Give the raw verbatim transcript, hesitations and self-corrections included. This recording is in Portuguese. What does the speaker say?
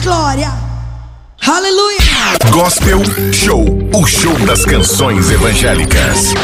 glória. Aleluia. Gospel Show, o show das canções evangélicas.